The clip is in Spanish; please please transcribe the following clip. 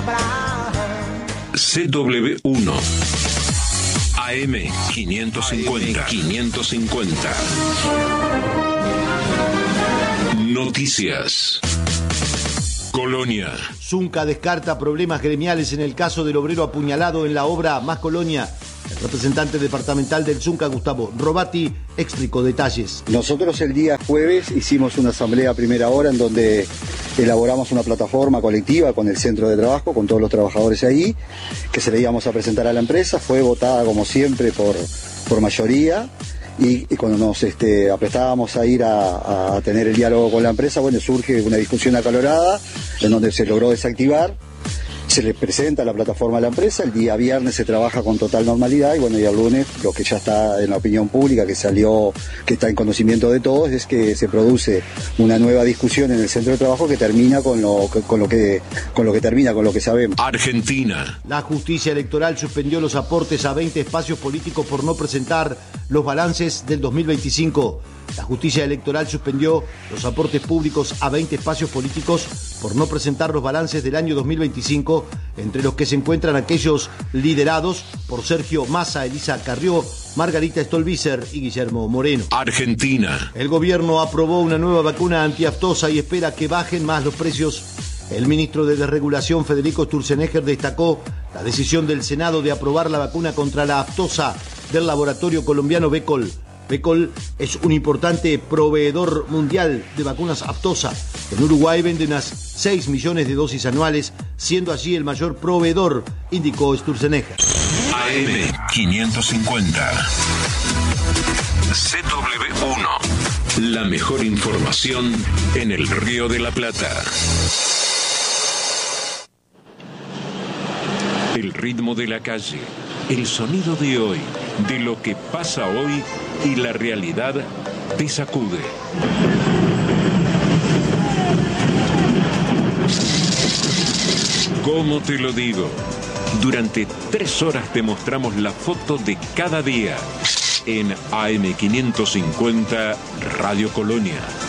CW1 AM550. Noticias. Colonia. Zunca descarta problemas gremiales en el caso del obrero apuñalado en la obra Más Colonia. El representante departamental del Zunca, Gustavo Robati, explicó detalles. Nosotros el día jueves hicimos una asamblea a primera hora en donde elaboramos una plataforma colectiva con el centro de trabajo, con todos los trabajadores ahí, que se le íbamos a presentar a la empresa. Fue votada como siempre por mayoría y cuando nos aprestábamos a ir a tener el diálogo con la empresa, bueno, surge una discusión acalorada en donde se logró desactivar. Se le presenta la plataforma a la empresa, el día viernes se trabaja con total normalidad y bueno, y el lunes lo que ya está en la opinión pública, que salió, que está en conocimiento de todos, es que se produce una nueva discusión en el centro de trabajo que termina con lo que sabemos. Argentina. La justicia electoral suspendió los aportes a 20 espacios políticos por no presentar los balances del 2025. La justicia electoral suspendió los aportes públicos a 20 espacios políticos por no presentar los balances del año 2025, entre los que se encuentran aquellos liderados por Sergio Massa, Elisa Carrió, Margarita Stolbizer y Guillermo Moreno. Argentina. El gobierno aprobó una nueva vacuna antiaftosa y espera que bajen más los precios. El ministro de Desregulación, Federico Sturzenegger, destacó la decisión del Senado de aprobar la vacuna contra la aftosa del laboratorio colombiano Becol. Becol es un importante proveedor mundial de vacunas aftosa. En Uruguay vende unas 6 millones de dosis anuales, siendo allí el mayor proveedor, indicó Sturzenegger. AM550. CW1. La mejor información en el Río de la Plata. El ritmo de la calle, el sonido de hoy, de lo que pasa hoy y la realidad te sacude. ¿Cómo te lo digo? Durante 3 horas te mostramos la foto de cada día en AM550 Radio Colonia.